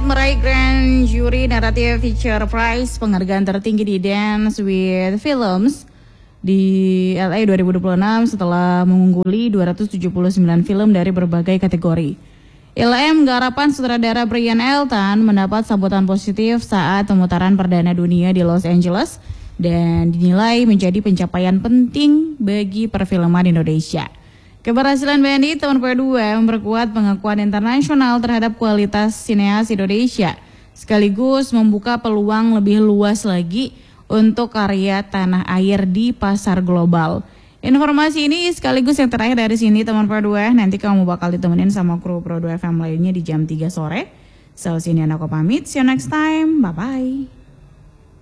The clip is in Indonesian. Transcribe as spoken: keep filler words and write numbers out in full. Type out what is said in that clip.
meraih Grand Jury Narrative Feature Prize, penghargaan tertinggi di Dance with Films di L A dua ribu dua puluh enam setelah mengungguli dua ratus tujuh puluh sembilan film dari berbagai kategori. I L M garapan sutradara Brian Elton mendapat sambutan positif saat pemutaran perdana dunia di Los Angeles dan dinilai menjadi pencapaian penting bagi perfilman Indonesia. Keberhasilan B N I tahun kedua memperkuat pengakuan internasional terhadap kualitas sineas Indonesia, sekaligus membuka peluang lebih luas lagi untuk karya tanah air di pasar global. Informasi ini sekaligus yang terakhir dari sini teman Pro dua. Nanti kamu bakal ditemenin sama kru Pro dua F M lainnya di jam tiga sore. So, sini aku pamit. See you next time. Bye-bye.